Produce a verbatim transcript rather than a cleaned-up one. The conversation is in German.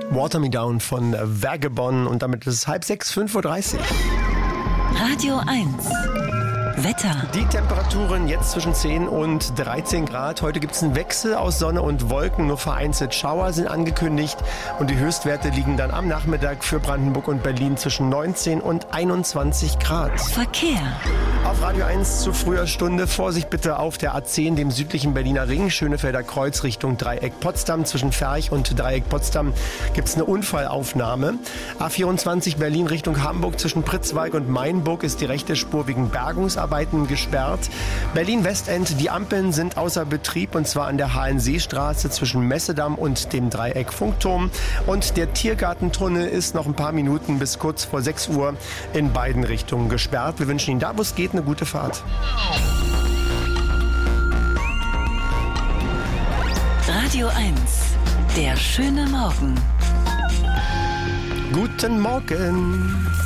Water Me Down von Vagabond und damit ist es halb sechs, fünf Uhr dreißig. Radio eins. Wetter. Die Temperaturen jetzt zwischen zehn und dreizehn Grad. Heute gibt es einen Wechsel aus Sonne und Wolken. Nur vereinzelt Schauer sind angekündigt. Und die Höchstwerte liegen dann am Nachmittag für Brandenburg und Berlin zwischen neunzehn und einundzwanzig Grad. Verkehr. Auf Radio eins zu früher Stunde. Vorsicht bitte auf der A zehn, dem südlichen Berliner Ring. Schönefelder Kreuz Richtung Dreieck Potsdam. Zwischen Ferch und Dreieck Potsdam gibt es eine Unfallaufnahme. A vierundzwanzig Berlin Richtung Hamburg. Zwischen Pritzwalk und Mainburg ist die rechte Spur wegen Bergungsarbeiten gesperrt. Berlin-Westend, die Ampeln sind außer Betrieb und zwar an der Hallenseestraße zwischen Messedamm und dem Dreieck Funkturm. Und der Tiergartentunnel ist noch ein paar Minuten bis kurz vor sechs Uhr in beiden Richtungen gesperrt. Wir wünschen Ihnen da, wo es geht, eine gute Fahrt. Radio eins. Der schöne Morgen. Guten Morgen.